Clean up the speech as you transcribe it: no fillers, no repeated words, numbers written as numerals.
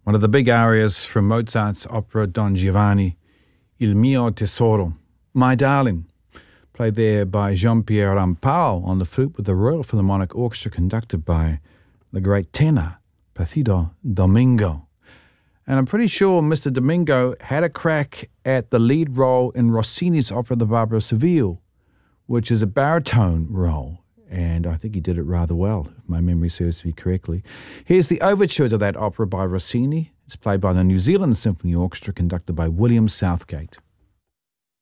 one of the big arias from Mozart's opera Don Giovanni, Il mio tesoro, My Darling, played there by Jean-Pierre Rampal on the flute with the Royal Philharmonic Orchestra conducted by the great tenor, Placido Domingo. And I'm pretty sure Mr. Domingo had a crack at the lead role in Rossini's opera The Barber of Seville, which is a baritone role. And I think he did it rather well, if my memory serves me correctly. Here's the overture to that opera by Rossini. It's played by the New Zealand Symphony Orchestra, conducted by William Southgate.